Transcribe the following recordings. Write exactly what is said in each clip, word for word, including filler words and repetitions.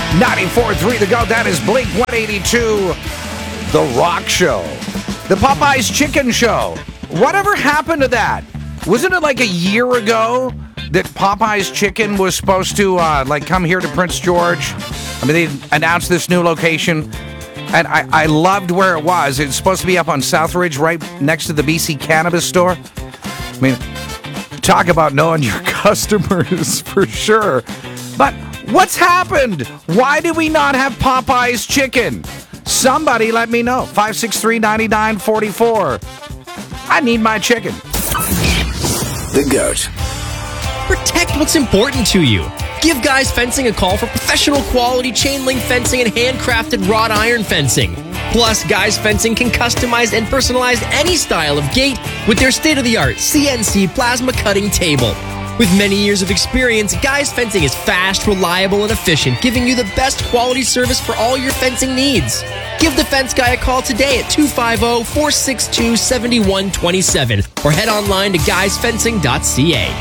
ninety-four point three The Go. That is Blink one eighty-two, The Rock Show. The Popeyes Chicken Show. Whatever happened to that? Wasn't it like a year ago that Popeyes Chicken was supposed to uh, like come here to Prince George? I mean, they announced this new location, and I, I loved where it was. It's supposed to be up on Southridge, right next to the B C Cannabis store. I mean, talk about knowing your customers for sure. But what's happened? Why do we not have Popeyes Chicken? Somebody let me know. five six three, nine nine four four. I need my chicken. The Goat. Protect what's important to you. Give Guys Fencing a call for professional quality chain link fencing and handcrafted wrought iron fencing. Plus, Guys Fencing can customize and personalize any style of gate with their state-of-the-art C N C plasma cutting table. With many years of experience, Guys Fencing is fast, reliable, and efficient, giving you the best quality service for all your fencing needs. Give the Fence Guy a call today at two five zero, four six two, seven one two seven or head online to guys fencing dot c a.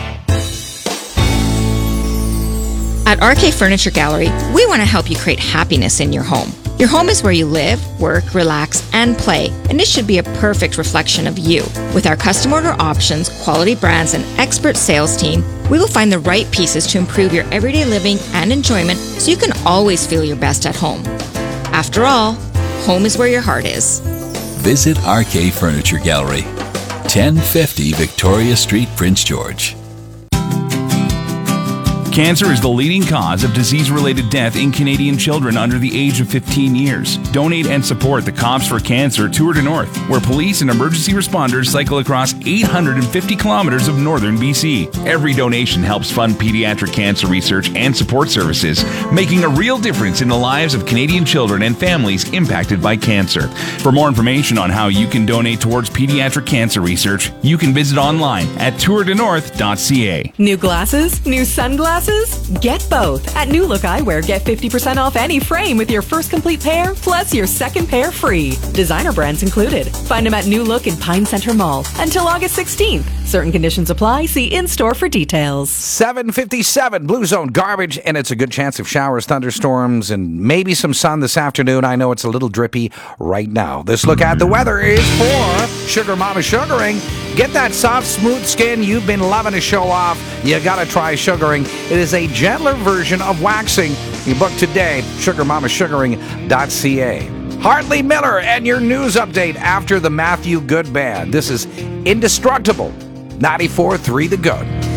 At R K Furniture Gallery, we want to help you create happiness in your home. Your home is where you live, work, relax, and play, and it should be a perfect reflection of you. With our custom order options, quality brands, and expert sales team, we will find the right pieces to improve your everyday living and enjoyment so you can always feel your best at home. After all, home is where your heart is. Visit R K Furniture Gallery, ten fifty Victoria Street, Prince George. Cancer is the leading cause of disease-related death in Canadian children under the age of fifteen years. Donate and support the Cops for Cancer Tour de North, where police and emergency responders cycle across eight hundred fifty kilometers of northern B C. Every donation helps fund pediatric cancer research and support services, making a real difference in the lives of Canadian children and families impacted by cancer. For more information on how you can donate towards pediatric cancer research, you can visit online at tour de north dot c a. New glasses? New sunglasses? Get both. At New Look Eyewear, get fifty percent off any frame with your first complete pair, plus your second pair free. Designer brands included. Find them at New Look in Pine Center Mall until August sixteenth. Certain conditions apply. See in-store for details. seven fifty-seven, Blue Zone garbage, and it's a good chance of showers, thunderstorms, and maybe some sun this afternoon. I know it's a little drippy right now. This look at the weather is for Sugar Mama Sugaring. Get that soft, smooth skin you've been loving to show off. You gotta try sugaring. It is a gentler version of waxing. You book today, sugar mama sugaring dot c a. Hartley Miller and your news update after the Matthew Good Band. This is Indestructible, ninety-four point three The Goat.